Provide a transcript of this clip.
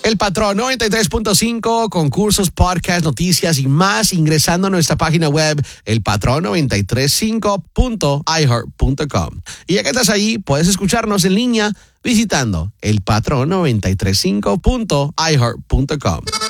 El Patrón 93.5, concursos, podcasts, noticias y más ingresando a nuestra página web, elpatrón935.iheart.com. Y ya que estás ahí, puedes escucharnos en línea visitando elpatrón935.iheart.com.